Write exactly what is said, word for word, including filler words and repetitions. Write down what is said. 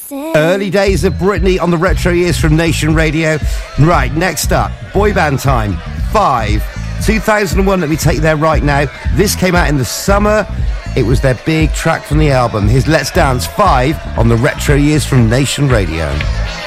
Early days of Britney on the Retro Years from Nation Radio. Right, next up, boy band time. Five. two thousand one, let me take you there right now. This came out in the summer. It was their big track from the album. Here's Let's Dance, Five, on the Retro Years from Nation Radio.